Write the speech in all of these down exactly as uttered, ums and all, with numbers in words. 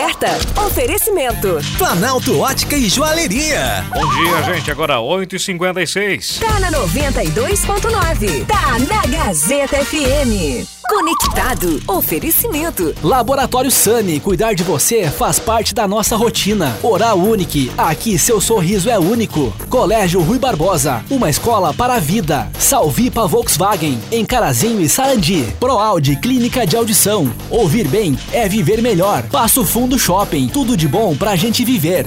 aberta. Oferecimento Planalto Ótica e Joalheria. Bom dia, gente. Agora oito e cinquenta e seis. Tá na noventa e dois ponto nove. Tá na Gazeta F M. Conectado. Oferecimento. Laboratório Sani. Cuidar de você faz parte da nossa rotina. Oral Unique. Aqui seu sorriso é único. Colégio Rui Barbosa. Uma escola para a vida. Salvipa Volkswagen. Em Carazinho e Sarandi. ProAudi Clínica de Audição. Ouvir bem é viver melhor. Passo Fundo Shopping. Tudo de bom pra gente viver.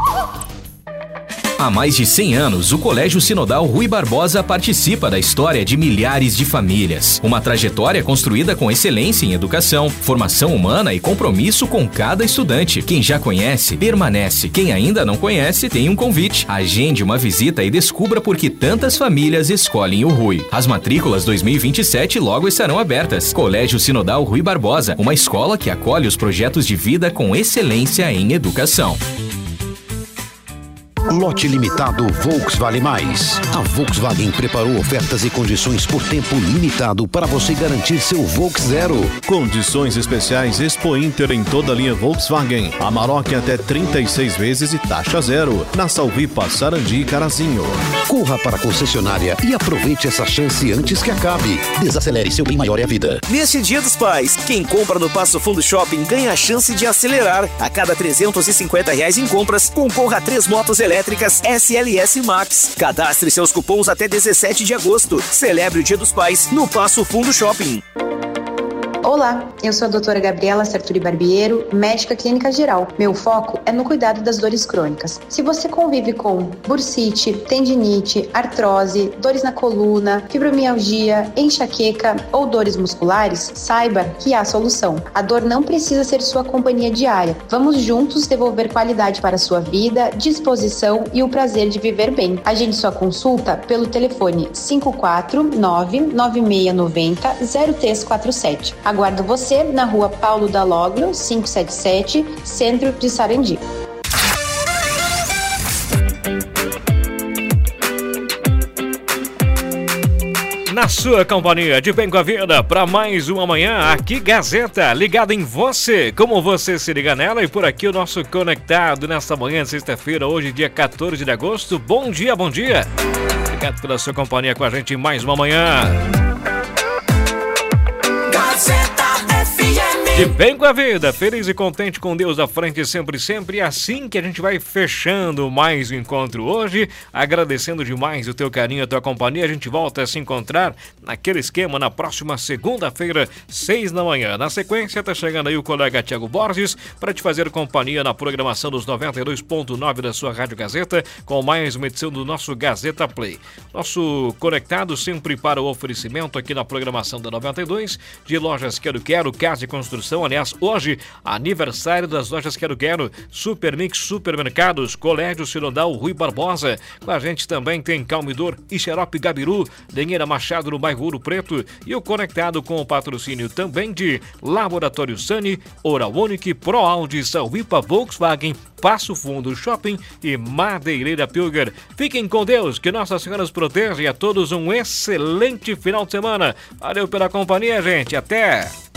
Há mais de cem anos, o Colégio Sinodal Rui Barbosa participa da história de milhares de famílias. Uma trajetória construída com excelência em educação, formação humana e compromisso com cada estudante. Quem já conhece, permanece. Quem ainda não conhece, tem um convite. Agende uma visita e descubra por que tantas famílias escolhem o Rui. As matrículas dois mil e vinte e sete logo estarão abertas. Colégio Sinodal Rui Barbosa, uma escola que acolhe os projetos de vida com excelência em educação. Lote limitado Volks Vale Mais. A Volkswagen preparou ofertas e condições por tempo limitado para você garantir seu Volks Zero. Condições especiais Expo Inter em toda a linha Volkswagen. Amarok até trinta e seis vezes e taxa zero. Na Salvipa, Sarandi e Carazinho. Corra para a concessionária e aproveite essa chance antes que acabe. Desacelere, seu bem maior é a vida. Neste Dia dos Pais, quem compra no Passo Fundo Shopping ganha a chance de acelerar. A cada trezentos e cinquenta reais em compras, concorra a três motos elétricas S L S Max. Cadastre seus cupons até dezessete de agosto. Celebre o Dia dos Pais no Passo Fundo Shopping. Olá, eu sou a doutora Gabriela Sarturi Barbiero, médica clínica geral. Meu foco é no cuidado das dores crônicas. Se você convive com bursite, tendinite, artrose, dores na coluna, fibromialgia, enxaqueca ou dores musculares, saiba que há solução. A dor não precisa ser sua companhia diária. Vamos juntos devolver qualidade para a sua vida, disposição e o prazer de viver bem. Agende sua consulta pelo telefone cinco quatro nove nove seis nove zero zero três quatro sete. Aguardo você na rua Paulo Dalogro, quinhentos e setenta e sete, centro de Sarandi. Na sua companhia, de bem com a vida, para mais uma manhã, aqui Gazeta, ligada em você, como você se liga nela, e por aqui o nosso Conectado nesta manhã, sexta-feira, hoje dia quatorze de agosto. Bom dia, bom dia. Obrigado pela sua companhia com a gente em mais uma manhã. De bem com a vida, feliz e contente com Deus à frente sempre, sempre. E assim que a gente vai fechando mais um encontro hoje, agradecendo demais o teu carinho, a tua companhia. A gente volta a se encontrar naquele esquema na próxima segunda-feira, seis da manhã. Na sequência, tá chegando aí o colega Tiago Borges para te fazer companhia na programação dos noventa e dois ponto nove da sua Rádio Gazeta, com mais uma edição do nosso Gazeta Play. Nosso conectado sempre para o oferecimento aqui na programação da noventa e dois, de Lojas Quero Quero, Casa e Construção. Aliás, hoje, aniversário das Lojas Quero Quero, Supermix Supermercados, Colégio Sinodal Rui Barbosa. Com a gente também tem Calmidor e Xarope Gabiru, Denheira Machado no bairro Ouro Preto, e o conectado com o patrocínio também de Laboratório Sani, Oral Unique, ProAudi, Salvipa Volkswagen, Passo Fundo Shopping e Madeireira Pilger. Fiquem com Deus, que Nossa Senhora os proteja, e a todos um excelente final de semana. Valeu pela companhia, gente. Até!